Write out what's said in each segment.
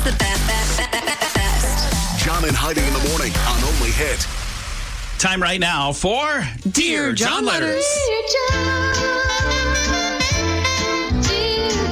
the best. John and Heidi in the morning on Only Hit. Time right now for Dear John Letters. Dear John, dear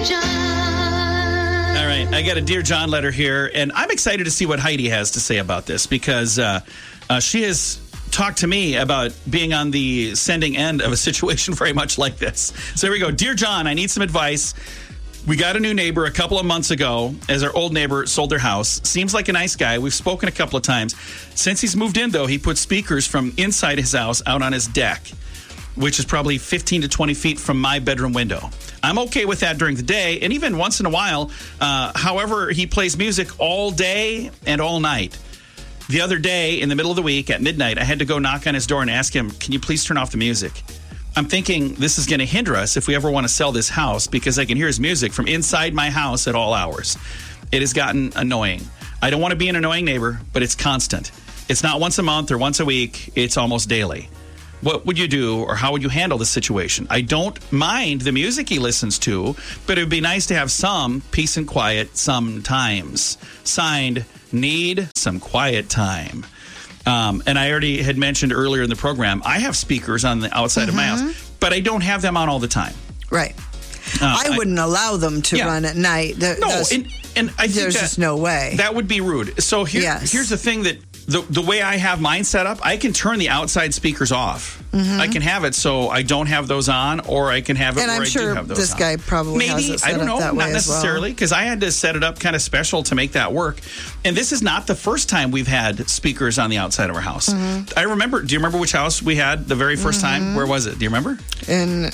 John. All right, I got a Dear John letter here, and I'm excited to see what Heidi has to say about this because she has talked to me about being on the sending end of a situation very much like this. So here we go. Dear John, I need some advice. We got a new neighbor a couple of months ago as our old neighbor sold their house. Seems like a nice guy. We've spoken a couple of times. Since he's moved in, though, he put speakers from inside his house out on his deck, which is probably 15 to 20 feet from my bedroom window. I'm okay with that during the day, and even once in a while. However, he plays music all day and all night. The other day, in the middle of the week, at midnight, I had to go knock on his door and ask him, can you please turn off the music? I'm thinking this is going to hinder us if we ever want to sell this house because I can hear his music from inside my house at all hours. It has gotten annoying. I don't want to be an annoying neighbor, but it's constant. It's not once a month or once a week. It's almost daily. What would you do or how would you handle this situation? I don't mind the music he listens to, but it would be nice to have some peace and quiet sometimes. Signed, need some quiet time. And I already had mentioned earlier in the program, I have speakers on the outside of my house, but I don't have them on all the time. Right. I wouldn't allow them to run at night. And I think there's just no way. That would be rude. So here's the thing that the way I have mine set up, I can turn the outside speakers off. I can have it so I don't have those on, or I can have it and where I'm I sure do have those this on. guy probably has it set I don't know, up that way not necessarily, because I had to set it up kind of special to make that work. And this is not the first time we've had speakers on the outside of our house. I remember. Do you remember which house we had the very first time? Where was it? Do you remember? In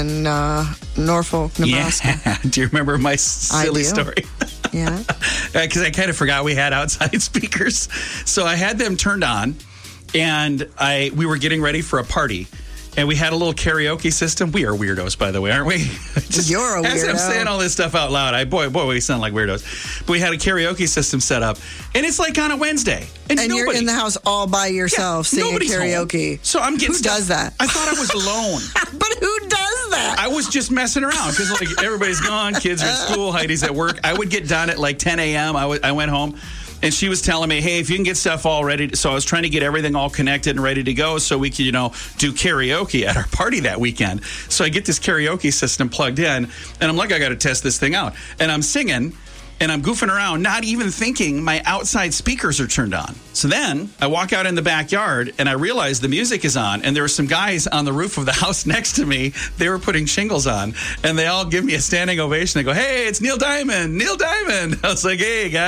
Norfolk, Nebraska. Yeah. Do you remember my silly story? Yeah. Because I kind of forgot we had outside speakers. So I had them turned on, and we were getting ready for a party. And we had a little karaoke system. We are weirdos, by the way, aren't we? You're a weirdo. As I'm saying all this stuff out loud, boy, we sound like weirdos. But we had a karaoke system set up, and it's like on a Wednesday. And you're in the house all by yourself singing karaoke. Home. So I'm getting Who does that? I thought I was alone. But who does that? I was just messing around because like everybody's gone, kids are at school, Heidi's at work. I would get done at like 10 a.m. I went home. And she was telling me, hey, if you can get stuff all ready. So I was trying to get everything all connected and ready to go so we could, do karaoke at our party that weekend. So I get this karaoke system plugged in, and I'm like, I got to test this thing out. And I'm singing, and I'm goofing around, not even thinking my outside speakers are turned on. So then I walk out in the backyard, and I realize the music is on, and there were some guys on the roof of the house next to me. They were putting shingles on, and they all give me a standing ovation. They go, hey, it's Neil Diamond. I was like, hey, guys.